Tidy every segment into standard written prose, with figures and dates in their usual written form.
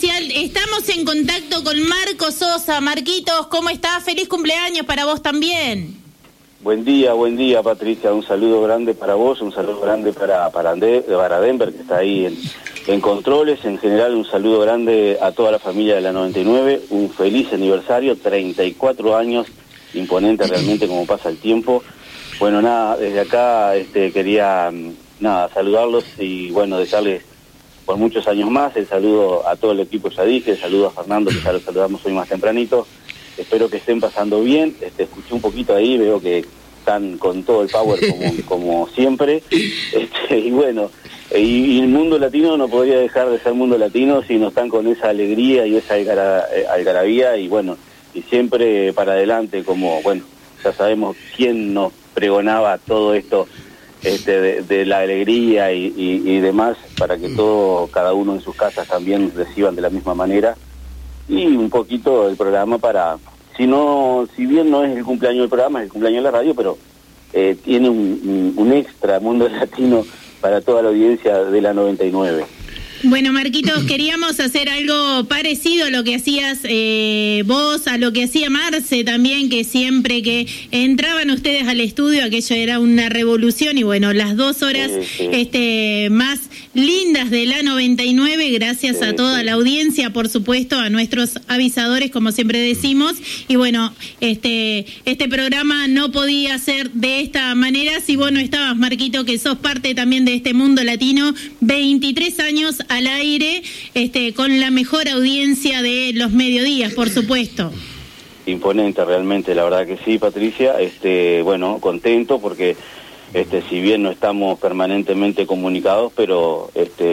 Patricia, estamos en contacto con Marcos Sosa. Marquitos, ¿cómo estás? Feliz cumpleaños para vos también. Buen día, Patricia. Un saludo grande para vos, un saludo grande para Denver, que está ahí en controles. En general, un saludo grande a toda la familia de la 99. Un feliz aniversario, 34 años, imponente realmente como pasa el tiempo. Bueno, nada, desde acá quería saludarlos y bueno, desearles por muchos años más. El saludo a todo el equipo, ya dije, el saludo a Fernando, que ya lo saludamos hoy más tempranito. Espero que estén pasando bien. Escuché un poquito ahí, veo que están con todo el power como siempre. Y bueno, y el mundo latino no podría dejar de ser mundo latino si no están con esa alegría y esa algarabía y bueno, y siempre para adelante, como bueno, ya sabemos quién nos pregonaba todo esto de la alegría y demás, para que cada uno en sus casas también reciban de la misma manera. Y un poquito el programa si bien no es el cumpleaños del programa, es el cumpleaños de la radio, pero tiene un extra mundo latino para toda la audiencia de la 99. Bueno, Marquitos, queríamos hacer algo parecido a lo que hacías vos, a lo que hacía Marce también, que siempre que entraban ustedes al estudio, aquello era una revolución, y bueno, las 2 horas más lindas de la 99, gracias a toda la audiencia, por supuesto, a nuestros avisadores, como siempre decimos, y bueno, este programa no podía ser de esta manera si vos no estabas, Marquito, que sos parte también de este mundo latino, 23 años al aire, con la mejor audiencia de los mediodías, por supuesto. Imponente realmente, la verdad que sí, Patricia. Bueno, contento porque si bien no estamos permanentemente comunicados, pero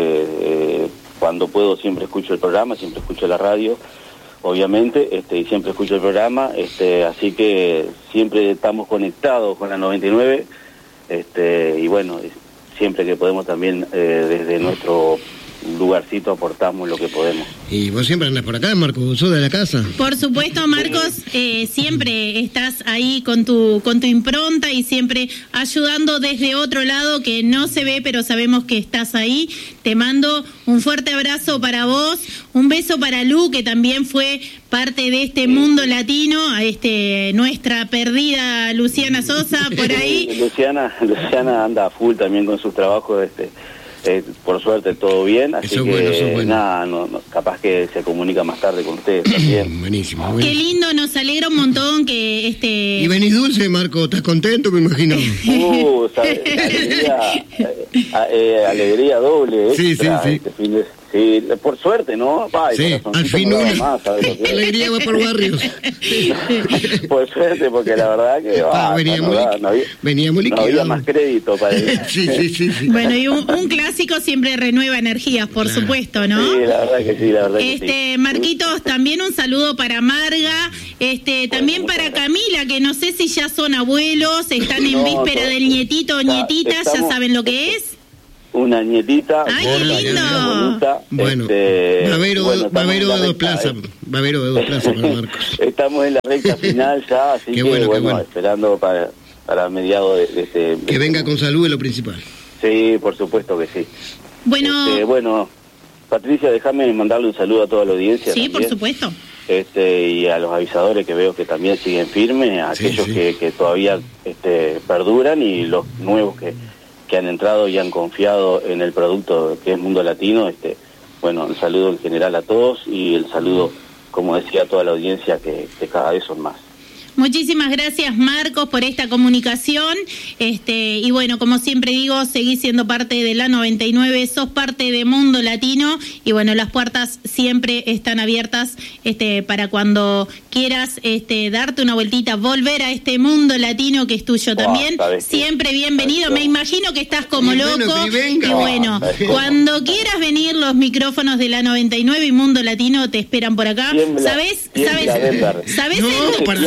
cuando puedo siempre escucho el programa, siempre escucho la radio, obviamente, y siempre escucho el programa, así que siempre estamos conectados con la 99, y bueno, siempre que podemos también desde nuestro lugarcito aportamos lo que podemos. Y vos siempre andás por acá, Marcos, vos sos de la casa. Por supuesto, Marcos, siempre estás ahí con tu impronta y siempre ayudando desde otro lado que no se ve, pero sabemos que estás ahí. Te mando un fuerte abrazo para vos, un beso para Lu, que también fue parte de este mundo latino, nuestra perdida Luciana Sosa, por ahí. Luciana anda a full también con sus trabajos, por suerte todo bien, así que bueno. Nada, no, capaz que se comunica más tarde con ustedes también. Buenísimo. Qué lindo, nos alegra un montón que Y venís dulce, Marco, ¿estás contento, me imagino? Alegría doble. Sí. Sí, por suerte, ¿no? Sí, al fin una. Más, alegría va por barrios. Por suerte, porque la verdad que veníamos liquidados. No había más crédito para eso. Sí. Bueno, y un clásico siempre renueva energías, por supuesto, ¿no? Sí, la verdad que sí, Marquitos, también un saludo para Marga, también para Camila, que no sé si ya son abuelos, están en víspera del nietito o nietita, ya saben lo que es. Una nietita. ¡Ay, qué lindo! Bonita. Bueno, babero de 2 plazas. Babero de 2 plazas para Marcos. Estamos en la recta final ya, así que bueno, esperando para mediados de este... Que venga con salud es lo principal. Sí, por supuesto que sí. Bueno... Bueno, Patricia, déjame mandarle un saludo a toda la audiencia. Sí, también. por supuesto. Y a los avisadores que veo que también siguen firmes, a aquellos que todavía perduran y los nuevos que han entrado y han confiado en el producto que es Mundo Latino. Bueno, el saludo en general a todos y el saludo, como decía, a toda la audiencia que cada vez son más. Muchísimas gracias, Marcos, por esta comunicación. Y bueno, como siempre digo, seguís siendo parte de la 99, sos parte de Mundo Latino. Y bueno, las puertas siempre están abiertas para cuando quieras darte una vueltita, volver a este mundo latino que es tuyo también. Siempre bienvenido. Me imagino que estás como loco. Y bueno, cuando quieras venir, los micrófonos de la 99 y Mundo Latino te esperan por acá. ¿Sabés?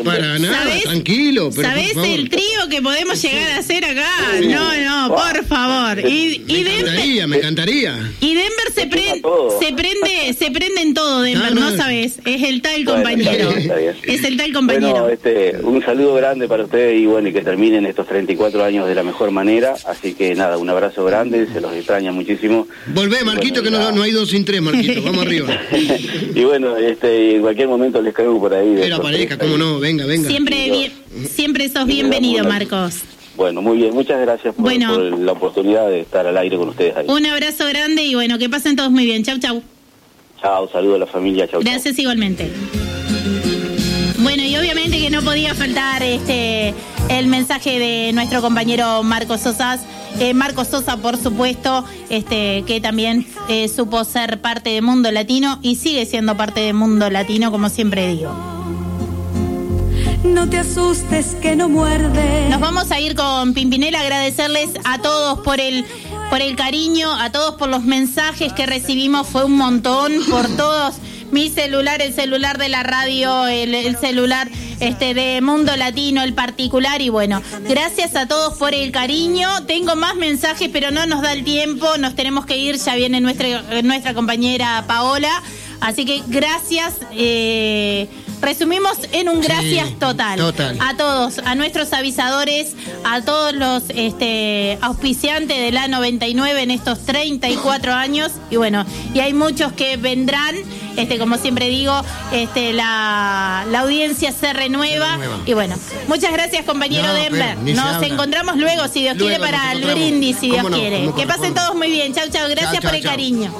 Para nada, tranquilo. Pero ¿sabés el trío que podemos llegar a hacer acá? No, por favor. Me encantaría. Y Denver se prende en todo, Denver, no sabés. Es el tal compañero. Está bien. Es el tal compañero. Bueno, un saludo grande para ustedes y bueno, y que terminen estos 34 años de la mejor manera. Así que nada, un abrazo grande, se los extraña muchísimo. Volvé, Marquito, que no hay 2 sin 3, Marquito. Vamos arriba. Y bueno, en cualquier momento les caigo por ahí. Era pareja, cómo no, venga. Siempre sos bienvenido, Marcos. Bueno, muy bien, muchas gracias por la oportunidad de estar al aire con ustedes ahí. Un abrazo grande y bueno, que pasen todos muy bien. Chau. Chao, saludo a la familia, chau. Gracias igualmente. Bueno, y obviamente que no podía faltar el mensaje de nuestro compañero Marcos Sosa, por supuesto, que también supo ser parte de Mundo Latino y sigue siendo parte de Mundo Latino, como siempre digo. No te asustes que no muerde. Nos vamos a ir con Pimpinela, agradecerles a todos por el cariño, a todos por los mensajes que recibimos, fue un montón, por todos. Mi celular, el celular de la radio, el celular de Mundo Latino, el particular, y bueno, gracias a todos por el cariño. Tengo más mensajes, pero no nos da el tiempo, nos tenemos que ir, ya viene nuestra compañera Paola, así que gracias. Resumimos en un gracias total a todos, a nuestros avisadores, a todos los auspiciantes de la 99 en estos 34 años, y bueno, y hay muchos que vendrán, como siempre digo, la audiencia se renueva, y bueno, muchas gracias, compañero Denver. Nos encontramos luego, si Dios quiere, para el brindis, si Dios quiere. Que pasen todos muy bien. Chau, gracias por el cariño.